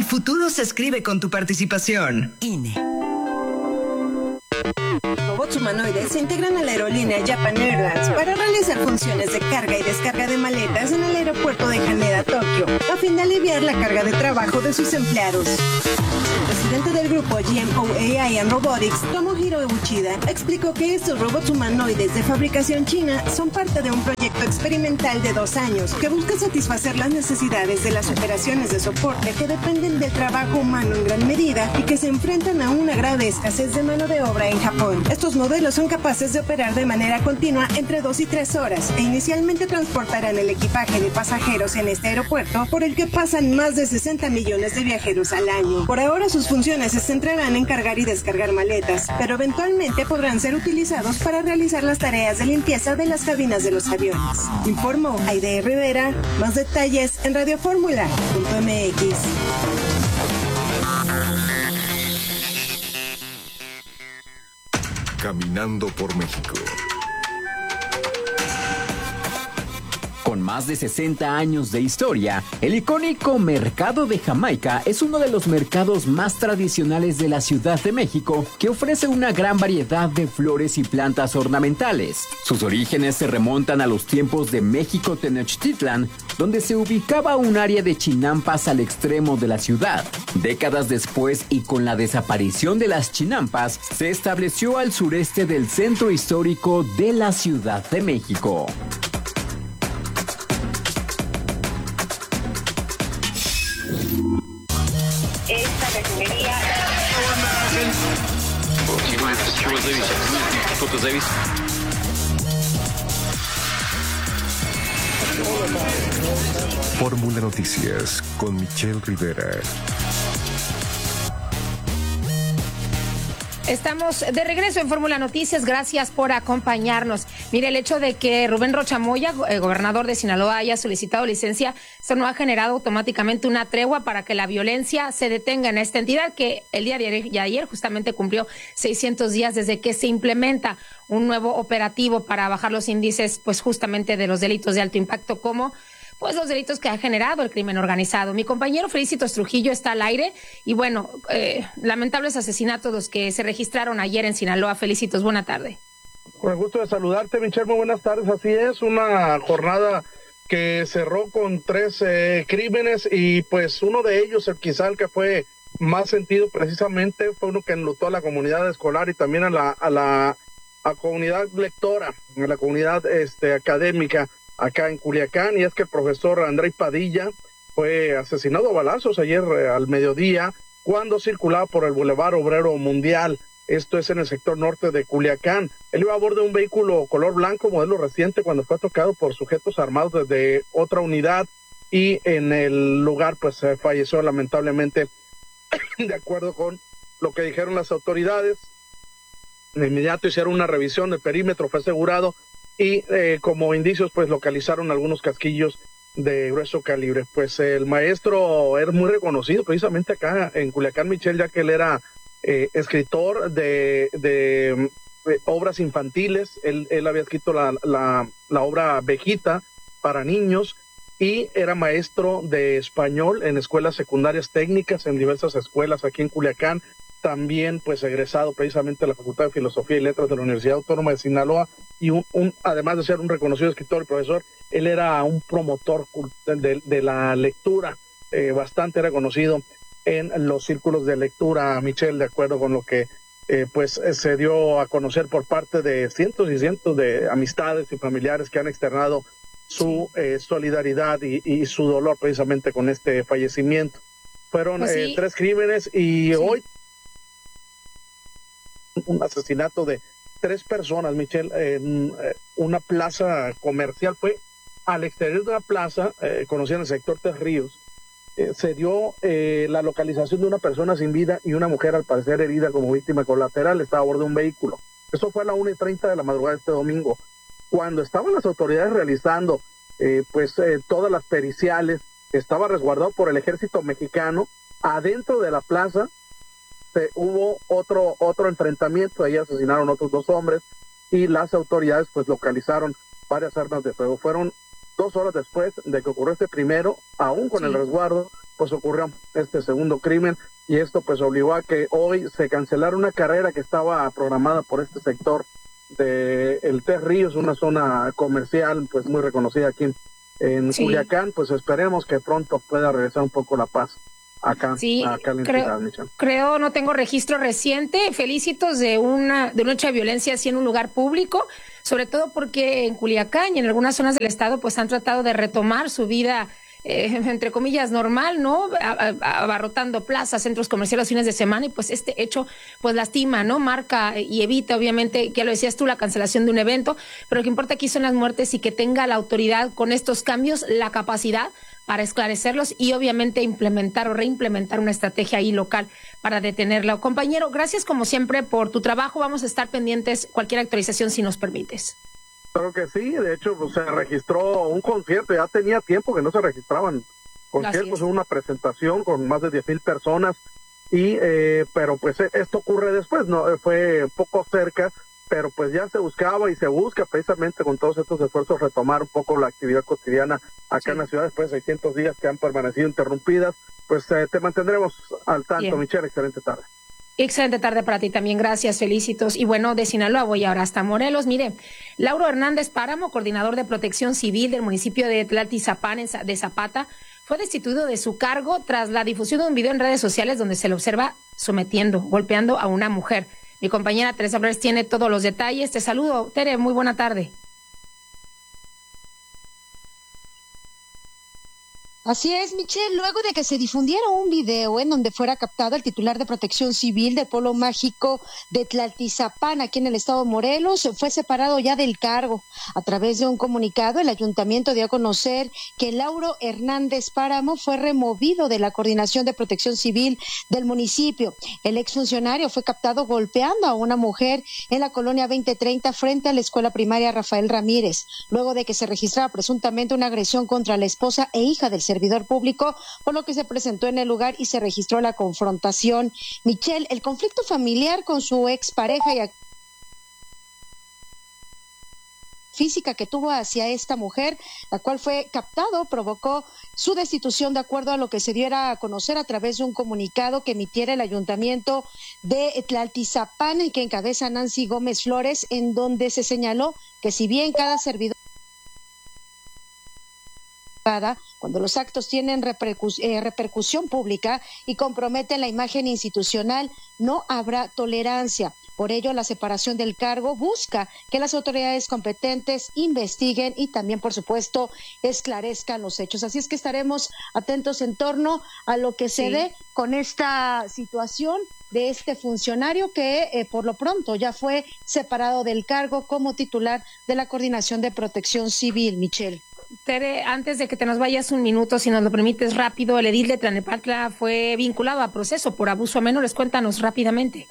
El futuro se escribe con tu participación. INE. Robots humanoides se integran a la aerolínea Japan Airlines para realizar funciones de carga y descarga de maletas en el aeropuerto de Haneda, Tokio, a fin de aliviar la carga de trabajo de sus empleados. El presidente del grupo GMO AI and Robotics, Tomohiro Uchida, explicó que estos robots humanoides de fabricación china son parte de un proyecto experimental de 2 años que busca satisfacer las necesidades de las operaciones de soporte que dependen del trabajo humano en gran medida y que se enfrentan a una grave escasez de mano de obra en Japón. Estos modelos son capaces de operar de manera continua entre 2 y 3 horas e inicialmente transportarán el equipaje de pasajeros en este aeropuerto por el que pasan más de 60 millones de viajeros al año. Por ahora sus funciones se centrarán en cargar y descargar maletas, pero eventualmente podrán ser utilizados para realizar las tareas de limpieza de las cabinas de los aviones. Informó Aide Rivera. Más detalles en radioformula.mx. Caminando por México. Con más de 60 años de historia, el icónico Mercado de Jamaica es uno de los mercados más tradicionales de la Ciudad de México, que ofrece una gran variedad de flores y plantas ornamentales. Sus orígenes se remontan a los tiempos de México Tenochtitlan, donde se ubicaba un área de chinampas al extremo de la ciudad. Décadas después y con la desaparición de las chinampas, se estableció al sureste del centro histórico de la Ciudad de México. Esta refinería... Fórmula Noticias con Michelle Rivera. Estamos de regreso en Fórmula Noticias, gracias por acompañarnos. Mire, el hecho de que Rubén Rocha Moya, gobernador de Sinaloa, haya solicitado licencia, esto no ha generado automáticamente una tregua para que la violencia se detenga en esta entidad que el día de ayer justamente cumplió 600 días desde que se implementa un nuevo operativo para bajar los índices, pues justamente de los delitos de alto impacto como pues los delitos que ha generado el crimen organizado. Mi compañero Felicitos Trujillo está al aire y bueno, lamentables asesinatos los que se registraron ayer en Sinaloa. Felicitos, buena tarde. Con el gusto de saludarte, Michelle, muy buenas tardes. Así es, una jornada que cerró con 3 crímenes y pues uno de ellos, quizá el que fue más sentido precisamente, fue uno que enlutó a la comunidad escolar y también a la comunidad lectora, a la comunidad académica acá en Culiacán, y es que el profesor André Padilla fue asesinado a balazos ayer al mediodía cuando circulaba por el Boulevard Obrero Mundial. Esto es en el sector norte de Culiacán. Él iba a bordo de un vehículo color blanco modelo reciente cuando fue tocado por sujetos armados desde otra unidad y en el lugar pues falleció lamentablemente. De acuerdo con lo que dijeron las autoridades, de inmediato hicieron una revisión del perímetro, fue asegurado y como indicios pues localizaron algunos casquillos de grueso calibre. Pues el maestro era muy reconocido precisamente acá en Culiacán, Michelle, ya que él era escritor de obras infantiles. Él había escrito la obra Vejita para niños y era maestro de español en escuelas secundarias técnicas en diversas escuelas aquí en Culiacán. También pues egresado precisamente de la Facultad de Filosofía y Letras de la Universidad Autónoma de Sinaloa y además de ser un reconocido escritor y profesor, él era un promotor de la lectura, bastante reconocido en los círculos de lectura, Michelle, de acuerdo con lo que pues se dio a conocer por parte de cientos y cientos de amistades y familiares que han externado su solidaridad y su dolor precisamente con este fallecimiento. Fueron pues sí. 3 crímenes y sí. Hoy un asesinato de 3 personas, Michelle, en una plaza comercial. Fue al exterior de una plaza conocida en el sector Tres Ríos. Se dio la localización de una persona sin vida y una mujer al parecer herida como víctima colateral. Estaba a bordo de un vehículo. Eso fue a la 1:30 de la madrugada de este domingo. Cuando estaban las autoridades realizando todas las periciales, estaba resguardado por el ejército mexicano. Adentro de la plaza hubo otro enfrentamiento, ahí asesinaron otros 2 hombres y las autoridades pues localizaron varias armas de fuego. Fueron 2 horas después de que ocurrió este primero, aún con el resguardo, pues ocurrió este segundo crimen, y esto pues obligó a que hoy se cancelara una carrera que estaba programada por este sector de el Tres Ríos, una zona comercial pues muy reconocida aquí en Culiacán. Pues esperemos que pronto pueda regresar un poco la paz acá en la ciudad, Michelle. Creo, no tengo registro reciente, felicitos de un hecho de violencia así en un lugar público, sobre todo porque en Culiacán y en algunas zonas del estado pues han tratado de retomar su vida entre comillas normal, ¿no? Abarrotando plazas, centros comerciales los fines de semana, y pues este hecho pues lastima, ¿no? Marca y evita, obviamente, ya lo decías tú, la cancelación de un evento, pero lo que importa aquí son las muertes, y que tenga la autoridad con estos cambios la capacidad para esclarecerlos y obviamente implementar o reimplementar una estrategia ahí local para detenerla. Compañero, gracias como siempre por tu trabajo. Vamos a estar pendientes cualquier actualización si nos permites. Claro que sí, de hecho pues, se registró un concierto, ya tenía tiempo que no se registraban conciertos, una presentación con más de 10,000 personas, y pero pues esto ocurre después, no fue poco cerca, pero pues ya se buscaba y se busca precisamente con todos estos esfuerzos retomar un poco la actividad cotidiana acá en la ciudad después de 600 días que han permanecido interrumpidas. Pues te mantendremos al tanto. Bien. Michelle, excelente tarde. Excelente tarde para ti también, gracias, felicitos. Y bueno, de Sinaloa voy ahora hasta Morelos. Mire, Lauro Hernández Páramo, coordinador de Protección Civil del municipio de Tlaltizapán de Zapata, fue destituido de su cargo tras la difusión de un video en redes sociales donde se le observa golpeando a una mujer. Mi compañera Teresa Flores tiene todos los detalles. Te saludo, Tere, muy buena tarde. Así es, Michelle, luego de que se difundiera un video en donde fuera captado el titular de Protección Civil del Pueblo Mágico de Tlaltizapán, aquí en el estado de Morelos, fue separado ya del cargo. A través de un comunicado, el ayuntamiento dio a conocer que Lauro Hernández Páramo fue removido de la Coordinación de Protección Civil del municipio. El exfuncionario fue captado golpeando a una mujer en la colonia 2030 frente a la escuela primaria Rafael Ramírez, luego de que se registrara presuntamente una agresión contra la esposa e hija del servidor público, por lo que se presentó en el lugar y se registró la confrontación. Michelle, el conflicto familiar con su expareja y física que tuvo hacia esta mujer, la cual fue captado, provocó su destitución de acuerdo a lo que se diera a conocer a través de un comunicado que emitiera el ayuntamiento de Tlaltizapán, que encabeza Nancy Gómez Flores, en donde se señaló que si bien cada servidor cuando los actos tienen repercusión pública y comprometen la imagen institucional, no habrá tolerancia. Por ello, la separación del cargo busca que las autoridades competentes investiguen y también, por supuesto, esclarezcan los hechos. Así es que estaremos atentos en torno a lo que se dé con esta situación de este funcionario que por lo pronto ya fue separado del cargo como titular de la Coordinación de Protección Civil, Michelle. Tere, antes de que te nos vayas un minuto, si nos lo permites rápido, el edil de Tlalnepantla fue vinculado a proceso por abuso a menores. Cuéntanos rápidamente.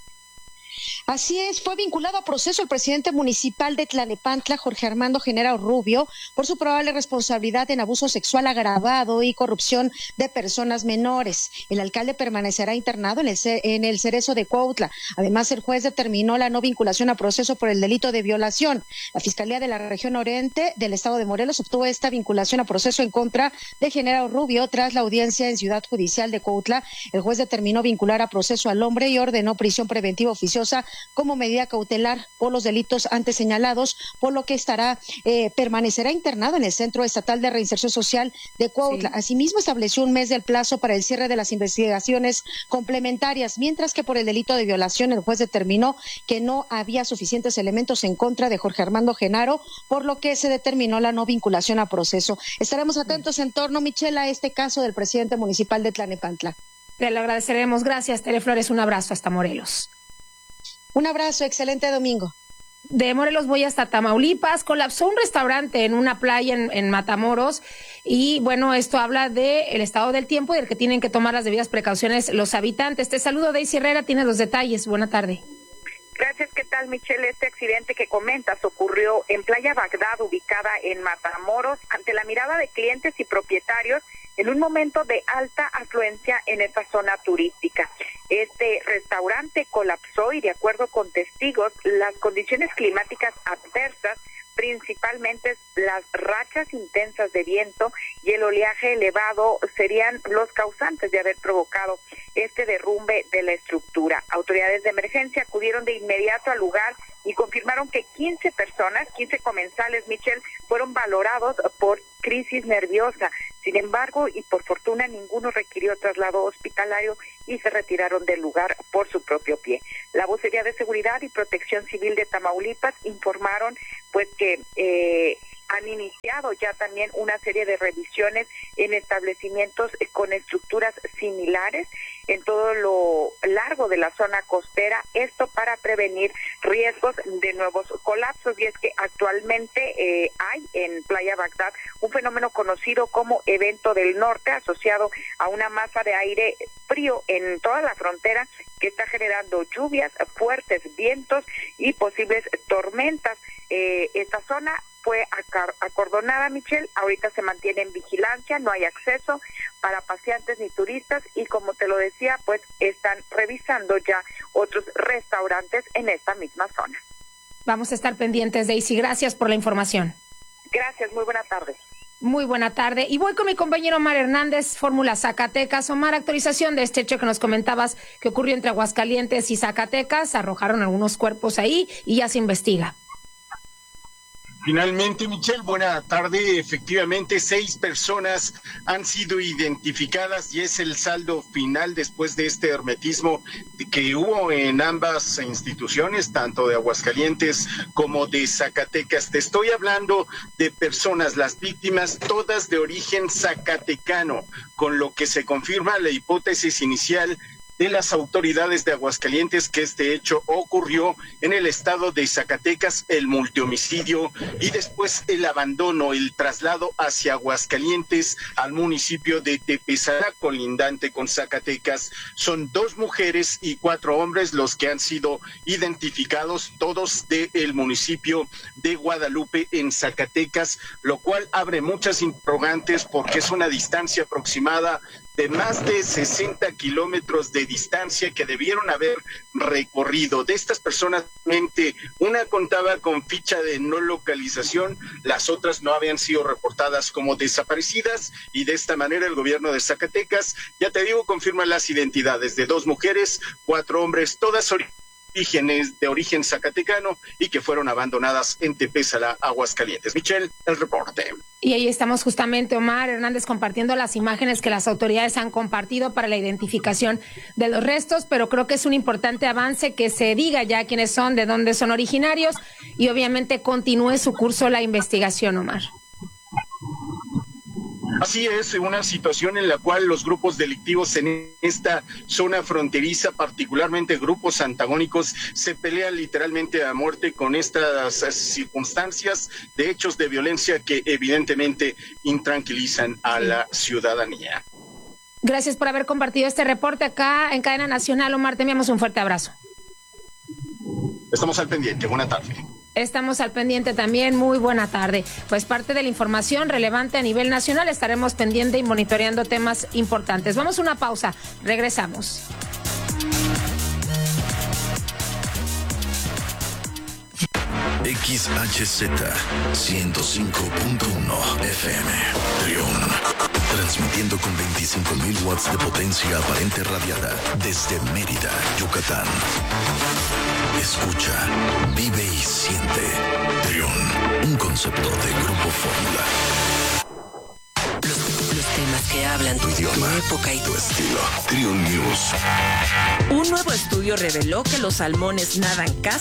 Así es, fue vinculado a proceso el presidente municipal de Tlalnepantla, Jorge Armando Genaro Rubio, por su probable responsabilidad en abuso sexual agravado y corrupción de personas menores. El alcalde permanecerá internado en el Cerezo de Cuautla. Además, el juez determinó la no vinculación a proceso por el delito de violación. La Fiscalía de la Región Oriente del Estado de Morelos obtuvo esta vinculación a proceso en contra de Genaro Rubio tras la audiencia en Ciudad Judicial de Cuautla. El juez determinó vincular a proceso al hombre y ordenó prisión preventiva oficiosa como medida cautelar por los delitos antes señalados, por lo que permanecerá internado en el Centro Estatal de Reinserción Social de Cuautla. Asimismo, estableció un mes del plazo para el cierre de las investigaciones complementarias, mientras que por el delito de violación el juez determinó que no había suficientes elementos en contra de Jorge Armando Genaro, por lo que se determinó la no vinculación a proceso. Estaremos atentos en torno, Michelle, a este caso del presidente municipal de Tlalnepantla. Te lo agradeceremos. Gracias, Tere Flores. Un abrazo hasta Morelos. Un abrazo, excelente domingo. De Morelos voy hasta Tamaulipas. Colapsó un restaurante en una playa en Matamoros y bueno, esto habla del estado del tiempo y del que tienen que tomar las debidas precauciones los habitantes. Te saludo, Daisy Herrera, tienes los detalles. Buena tarde. Gracias, ¿qué tal, Michelle? Este accidente que comentas ocurrió en Playa Bagdad, ubicada en Matamoros, ante la mirada de clientes y propietarios en un momento de alta afluencia en esta zona turística. Este restaurante colapsó y, de acuerdo con testigos, las condiciones climáticas adversas, principalmente las rachas intensas de viento y el oleaje elevado serían los causantes de haber provocado este derrumbe de la estructura. Autoridades de emergencia acudieron de inmediato al lugar y confirmaron que 15 comensales, Michelle, fueron valorados por crisis nerviosa. Sin embargo, y por fortuna, ninguno requirió traslado hospitalario y se retiraron del lugar por su propio pie. La Vocería de Seguridad y Protección Civil de Tamaulipas informaron pues que han iniciado ya también una serie de revisiones en establecimientos con estructuras similares en todo lo largo de la zona costera, esto para prevenir riesgos de nuevos colapsos. Y es que actualmente hay en Playa Bagdad un fenómeno conocido como evento del norte, asociado a una masa de aire frío en toda la frontera que está generando lluvias, fuertes vientos y posibles tormentas. Esta zona fue acordonada, Michelle, ahorita se mantiene en vigilancia, no hay acceso para paseantes ni turistas y, como te lo decía, pues están revisando ya otros restaurantes en esta misma zona. Vamos a estar pendientes, Daisy, gracias por la información. Gracias, muy buena tarde. Muy buena tarde. Y voy con mi compañero Omar Hernández, Fórmula Zacatecas. Omar, actualización de este hecho que nos comentabas que ocurrió entre Aguascalientes y Zacatecas. Arrojaron algunos cuerpos ahí y ya se investiga. Finalmente, Michelle, buena tarde. Efectivamente, 6 personas han sido identificadas y es el saldo final después de este hermetismo que hubo en ambas instituciones, tanto de Aguascalientes como de Zacatecas. Te estoy hablando de personas, las víctimas, todas de origen zacatecano, con lo que se confirma la hipótesis inicial de las autoridades de Aguascalientes que este hecho ocurrió en el estado de Zacatecas, el multihomicidio y después el abandono, el traslado hacia Aguascalientes al municipio de Tepezalá, colindante con Zacatecas. Son 2 mujeres y 4 hombres los que han sido identificados, todos del municipio de Guadalupe en Zacatecas, lo cual abre muchas interrogantes porque es una distancia aproximada de más de 60 kilómetros de distancia que debieron haber recorrido. De estas personas, una contaba con ficha de no localización, las otras no habían sido reportadas como desaparecidas y de esta manera el gobierno de Zacatecas, ya te digo, confirma las identidades de 2 mujeres, 4 hombres, todas de origen zacatecano y que fueron abandonadas en Tepezalá, Aguascalientes. Michelle, el reporte. Y ahí estamos justamente, Omar Hernández, compartiendo las imágenes que las autoridades han compartido para la identificación de los restos, pero creo que es un importante avance que se diga ya quiénes son, de dónde son originarios y obviamente continúe su curso la investigación, Omar. Así es, una situación en la cual los grupos delictivos en esta zona fronteriza, particularmente grupos antagónicos, se pelean literalmente a muerte con estas circunstancias de hechos de violencia que evidentemente intranquilizan a la ciudadanía. Gracias por haber compartido este reporte acá en Cadena Nacional, Omar. Te enviamos un fuerte abrazo. Estamos al pendiente. Buena tarde. Estamos al pendiente también. Muy buena tarde. Pues parte de la información relevante a nivel nacional, estaremos pendiente y monitoreando temas importantes. Vamos a una pausa. Regresamos. XHZ 105.1 FM Trión, transmitiendo con 25.000 watts de potencia aparente radiada desde Mérida, Yucatán. Escucha, vive y siente. Trión, un concepto de Grupo Fórmula. Los temas que hablan tu idioma, tu época y tu estilo. Trión News. Un nuevo estudio reveló que los salmones nadan casi